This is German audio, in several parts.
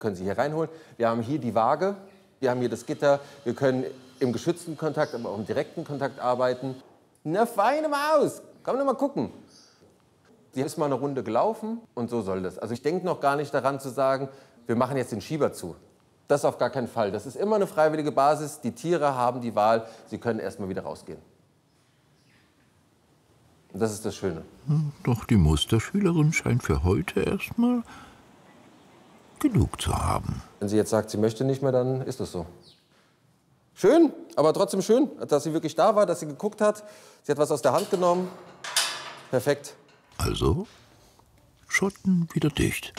Können Sie hier reinholen. Wir haben hier die Waage, wir haben hier das Gitter. Wir können im geschützten Kontakt, aber auch im direkten Kontakt arbeiten. Eine feine Maus. Komm doch mal gucken. Die ist mal eine Runde gelaufen und so soll das. Also ich denke noch gar nicht daran zu sagen, wir machen jetzt den Schieber zu. Das auf gar keinen Fall. Das ist immer eine freiwillige Basis. Die Tiere haben die Wahl. Sie können erst mal wieder rausgehen. Und das ist das Schöne. Doch die Musterschülerin scheint für heute erstmal genug zu haben. Wenn sie jetzt sagt, sie möchte nicht mehr, dann ist das so. Schön, aber trotzdem schön, dass sie wirklich da war, dass sie geguckt hat. Sie hat was aus der Hand genommen. Perfekt. Also, Schotten wieder dicht.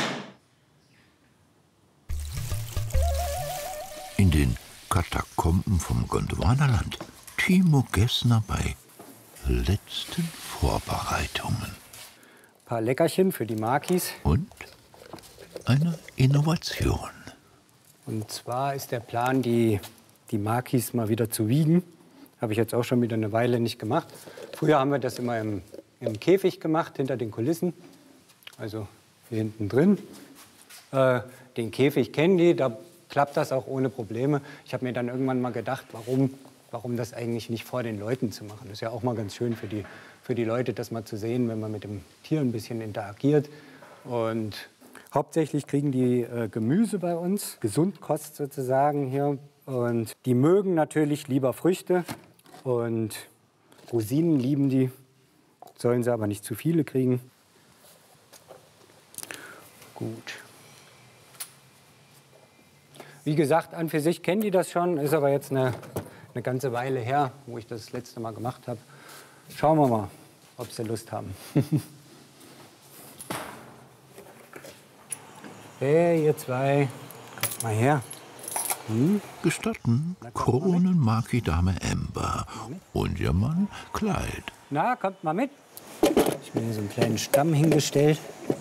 In den Katakomben vom Gondwanaland. Timo Gessner bei letzten Vorbereitungen. Ein paar Leckerchen für die Makis. Und eine Innovation. Und zwar ist der Plan, die Makis mal wieder zu wiegen. Habe ich jetzt auch schon wieder eine Weile nicht gemacht. Früher haben wir das immer im Käfig gemacht, hinter den Kulissen. Also hier hinten drin. Den Käfig kennen die, da klappt das auch ohne Probleme. Ich habe mir dann irgendwann mal gedacht, warum das eigentlich nicht vor den Leuten zu machen. Das ist ja auch mal ganz schön für die Leute, das mal zu sehen, wenn man mit dem Tier ein bisschen interagiert. Und hauptsächlich kriegen die Gemüse bei uns, Gesundkost sozusagen hier. Und die mögen natürlich lieber Früchte und Rosinen lieben die. Sollen sie aber nicht zu viele kriegen. Gut. Wie gesagt, an für sich kennen die das schon, ist aber jetzt eine ganze Weile her, wo ich das letzte Mal gemacht habe. Schauen wir mal, ob sie Lust haben. Hey, ihr zwei, kommt mal her. Gestatten, Kronenmaki-Dame Amber und ihr Mann Clyde. Na, kommt mal mit. Ich habe mir so einen kleinen Stamm hingestellt.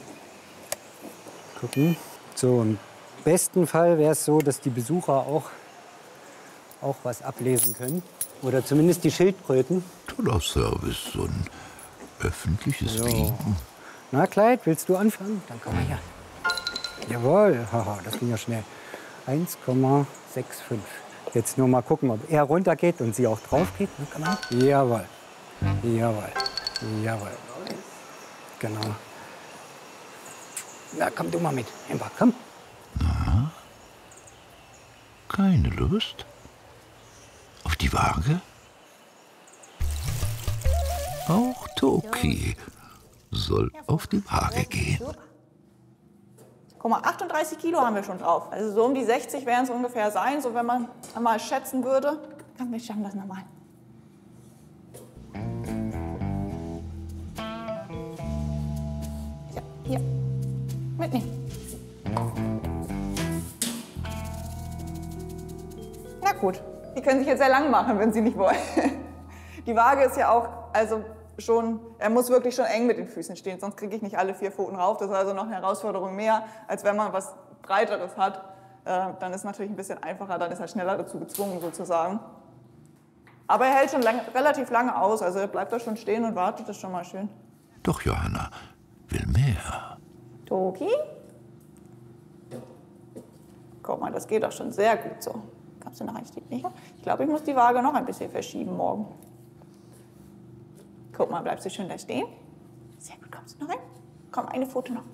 Gucken. So, im besten Fall wäre es so, dass die Besucher auch was ablesen können. Oder zumindest die Schildkröten. Toller Service, so ein öffentliches Wiegen. Na, Clyde, willst du anfangen? Dann komm mal her. Jawohl, haha, das ging ja schnell. 1,65. Jetzt nur mal gucken, ob er runtergeht und sie auch drauf geht. Jawohl. Jawohl. Jawohl. Genau. Na, komm du mal mit. Amber, komm. Na? Keine Lust? Auf die Waage? Auch Toki soll auf die Waage gehen. Guck mal, 38 Kilo haben wir schon drauf. Also so um die 60 werden es ungefähr sein, so wenn man mal schätzen würde. Komm, wir schaffen das nochmal. Ja, hier. Mitnehmen. Na gut, die können sich jetzt sehr lang machen, wenn sie nicht wollen. Die Waage ist ja auch, also schon, er muss wirklich schon eng mit den Füßen stehen, sonst kriege ich nicht alle 4 Pfoten rauf. Das ist also noch eine Herausforderung mehr, als wenn man was Breiteres hat. Dann ist es natürlich ein bisschen einfacher, dann ist er schneller dazu gezwungen sozusagen. Aber er hält schon relativ lange aus, also er bleibt da schon stehen und wartet, das ist schon mal schön. Doch Johanna will mehr. Toki? Guck mal, das geht doch schon sehr gut so. Kommst du noch ein Stück näher? Ich glaube, ich muss die Waage noch ein bisschen verschieben morgen. Guck mal, bleibst du schön da stehen? Sehr gut, kommst du noch rein? Komm, eine Foto noch.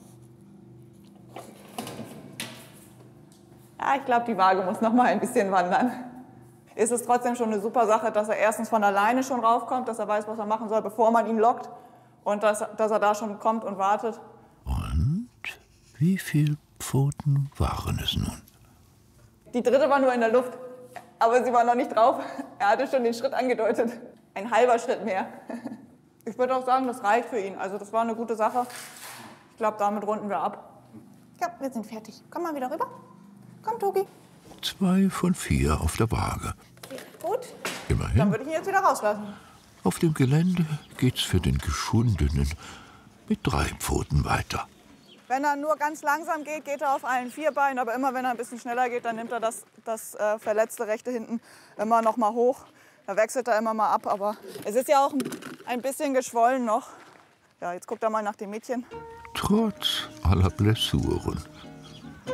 Ja, ich glaube, die Waage muss noch mal ein bisschen wandern. Ist es trotzdem schon eine super Sache, dass er erstens von alleine schon raufkommt, dass er weiß, was er machen soll, bevor man ihn lockt. Und dass er da schon kommt und wartet. Und wie viele Pfoten waren es nun? Die dritte war nur in der Luft, aber sie war noch nicht drauf. Er hatte schon den Schritt angedeutet. Ein halber Schritt mehr. Ich würde auch sagen, das reicht für ihn. Also das war eine gute Sache. Ich glaube, damit runden wir ab. Ja, wir sind fertig. Komm mal wieder rüber. Komm, Toki. 2 von 4 auf der Waage. Gut. Immerhin. Dann würde ich ihn jetzt wieder rauslassen. Auf dem Gelände geht's für den Geschundenen mit 3 Pfoten weiter. Wenn er nur ganz langsam geht, geht er auf allen 4 Beinen. Aber immer wenn er ein bisschen schneller geht, dann nimmt er das verletzte rechte hinten immer noch mal hoch. Da wechselt er immer mal ab. Aber es ist ja auch ein bisschen geschwollen noch. Ja, jetzt guckt er mal nach dem Mädchen. Trotz aller Blessuren